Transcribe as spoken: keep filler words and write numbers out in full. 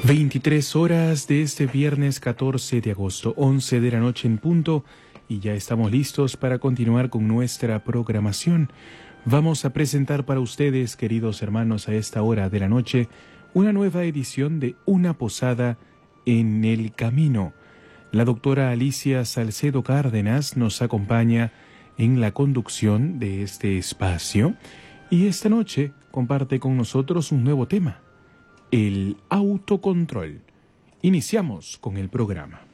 veintitrés horas de este viernes catorce de agosto, once de la noche en punto, y ya estamos listos para continuar con nuestra programación. Vamos a presentar para ustedes, queridos hermanos, a esta hora de la noche, una nueva edición de Una Posada en el Camino. La doctora Alicia Salcedo Cárdenas nos acompaña en la conducción de este espacio y esta noche comparte con nosotros un nuevo tema: el autocontrol. Iniciamos con el programa.